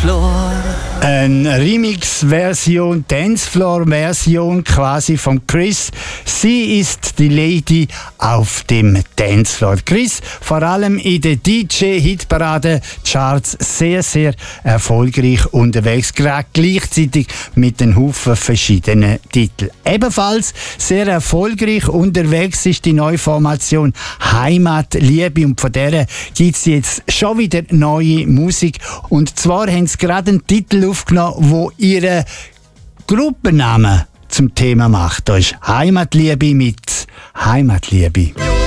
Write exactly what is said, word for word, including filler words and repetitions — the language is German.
Dancefloor. Eine Remix-Version, Dancefloor-Version quasi von Chris. Sie ist die Lady auf dem Dancefloor. Chris, vor allem in den D J-Hitparade-Charts sehr, sehr erfolgreich unterwegs, gerade gleichzeitig mit einem Haufen verschiedenen Titeln. Ebenfalls sehr erfolgreich unterwegs ist die neue Formation Heimatliebe, und von der gibt es jetzt schon wieder neue Musik. Und zwar haben sie gerade einen Titel aufgenommen, wo ihre Gruppennamen zum Thema macht. Da ist Heimatliebe mit Heimatliebe.